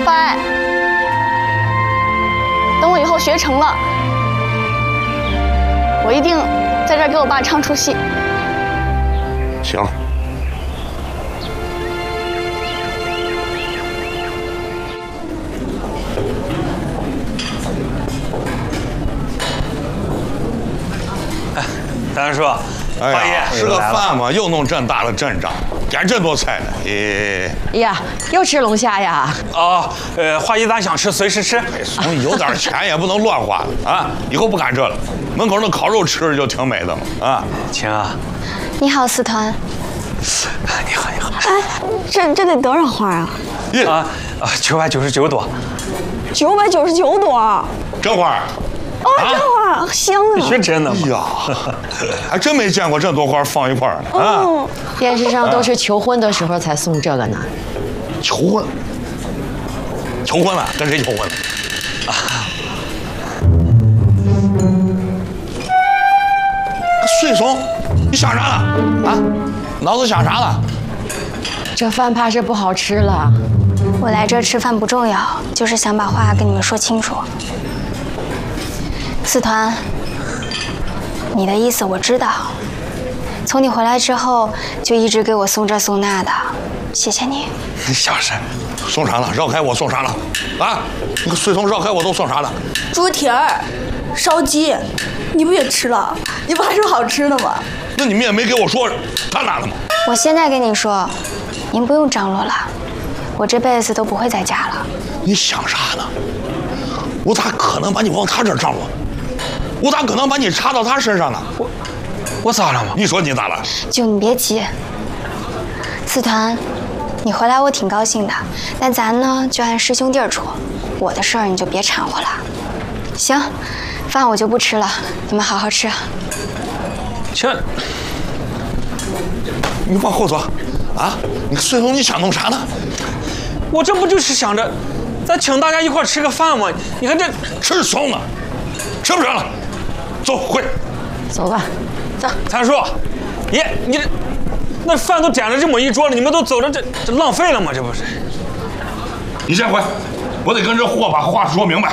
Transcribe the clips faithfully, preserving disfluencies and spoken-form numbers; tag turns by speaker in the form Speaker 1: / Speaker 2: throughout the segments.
Speaker 1: 发爱。等我以后学成了，我一定在这儿给我爸唱出戏。
Speaker 2: 行。
Speaker 3: 哎，三叔，
Speaker 2: 哎
Speaker 3: 八爷
Speaker 2: 呀，吃个饭嘛，又弄这大的阵仗，点这多菜呢？哎，
Speaker 4: 呀，又吃龙虾呀？
Speaker 3: 哦，呃，花姨咱想吃，随时吃。
Speaker 2: 哎，怂，有点钱也不能乱花啊！以后不干这了。门口那烤肉吃着就挺美的嘛啊！
Speaker 3: 晴啊，
Speaker 1: 你好，四团。
Speaker 3: 你好，你好。
Speaker 1: 哎，这这得多少花啊？
Speaker 3: 啊啊，九百九十九朵。
Speaker 1: 九百九十九朵。
Speaker 2: 真花？
Speaker 1: 啊，真花，香啊！
Speaker 3: 必须真的
Speaker 2: 哎呀，还真没见过这多花放一块儿呢啊！
Speaker 4: 电视上都是求婚的时候才送这个呢。
Speaker 2: 求婚？求婚了？跟谁求婚了？啊！岁怂，你想啥呢？啊，脑子想啥了？
Speaker 4: 这饭怕是不好吃了。
Speaker 1: 我来这儿吃饭不重要，就是想把话跟你们说清楚。四团，你的意思我知道。从你回来之后，就一直给我送这送那的，谢谢你。
Speaker 3: 小事。
Speaker 2: 送啥了？绕开我送啥了？啊，你个岁怂绕开我都送啥了？
Speaker 5: 猪蹄儿、烧鸡，你不也吃了？你不还说好吃的吗？
Speaker 2: 那你们也没给我说他哪了吗？
Speaker 1: 我现在跟你说，您不用张罗了，我这辈子都不会再嫁了。
Speaker 2: 你想啥呢？我咋可能把你往他这儿张罗？我咋可能把你插到他身上呢？
Speaker 3: 我我咋了吗？
Speaker 2: 你说你咋了？
Speaker 1: 就你别急，四团，你回来我挺高兴的，但咱呢就按师兄弟儿处，我的事儿你就别掺和了。行，饭我就不吃了，你们好好吃。
Speaker 3: 这，
Speaker 2: 你往后走，啊！你岁怂，你想弄啥呢？
Speaker 3: 我这不就是想着，咱请大家一块吃个饭吗？你看这
Speaker 2: 吃怂了，吃不成了，走回。
Speaker 4: 走吧，走。
Speaker 3: 三叔，爷，你这那饭都点了这么一桌了，你们都走着，这这浪费了吗？这不是？
Speaker 2: 你先回，我得跟这货把话说明白。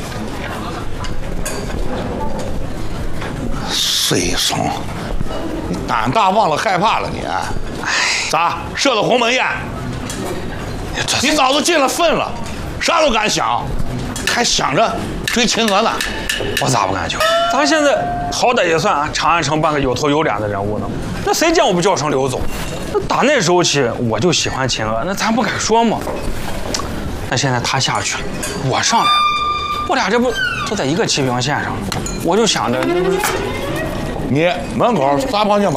Speaker 2: 岁怂，你胆大忘了害怕了你？哎，咋设了鸿门宴？你脑子进了粪了，啥都敢想，还想着追秦娥呢？
Speaker 3: 我咋不敢去？咱现在好歹也算啊长安城半个有头有脸的人物呢。那谁见我不叫声刘总？那打那时候起我就喜欢秦娥，那咱不敢说吗？那现在他下去了，我上来了，我俩这不都在一个起跑线上了？我就想着，那不是
Speaker 2: 你门口撒泡尿。